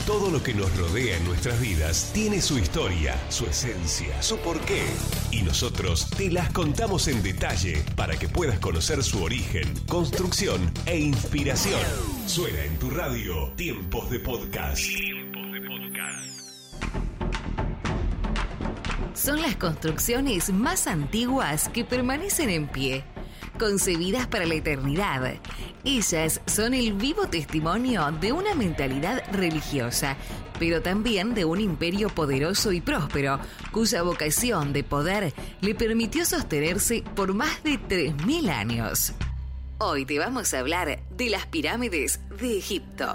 Todo lo que nos rodea en nuestras vidas tiene su historia, su esencia, su porqué. Y nosotros te las contamos en detalle para que puedas conocer su origen, construcción e inspiración. Suena en tu radio Tiempos de Podcast. Tiempos de Podcast. Son las construcciones más antiguas que permanecen en pie, concebidas para la eternidad. Ellas son el vivo testimonio de una mentalidad religiosa, pero también de un imperio poderoso y próspero, cuya vocación de poder le permitió sostenerse por más de 3.000 años. Hoy te vamos a hablar de las pirámides de Egipto.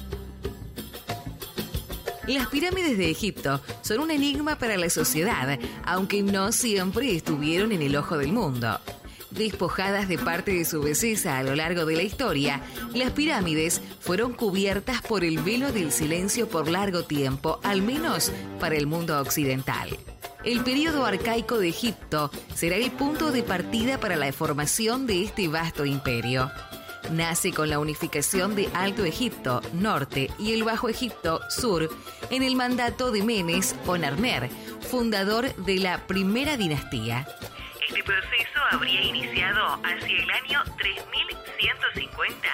Las pirámides de Egipto son un enigma para la sociedad, aunque no siempre estuvieron en el ojo del mundo. Despojadas de parte de su belleza a lo largo de la historia, las pirámides fueron cubiertas por el velo del silencio por largo tiempo, al menos para el mundo occidental. El período arcaico de Egipto será el punto de partida para la formación de este vasto imperio. Nace con la unificación de Alto Egipto, Norte, y el Bajo Egipto, Sur, en el mandato de Menes o Narmer, fundador de la primera dinastía. Este proceso habría iniciado hacia el año 3150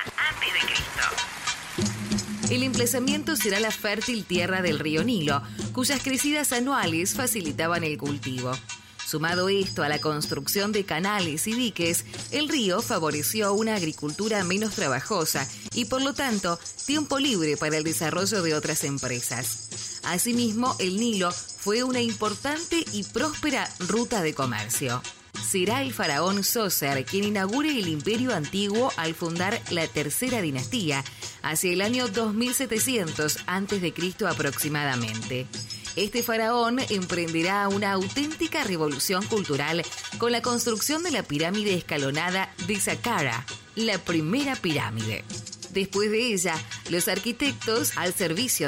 a.C. El emplazamiento será la fértil tierra del río Nilo, cuyas crecidas anuales facilitaban el cultivo. Sumado esto a la construcción de canales y diques, el río favoreció una agricultura menos trabajosa y, por lo tanto, tiempo libre para el desarrollo de otras empresas. Asimismo, el Nilo fue una importante y próspera ruta de comercio. Será el faraón Sócer quien inaugure el imperio antiguo al fundar la tercera dinastía, hacia el año 2700 a.C. aproximadamente. Este faraón emprenderá una auténtica revolución cultural con la construcción de la pirámide escalonada de Saqqara, la primera pirámide. Después de ella, los arquitectos, al servicio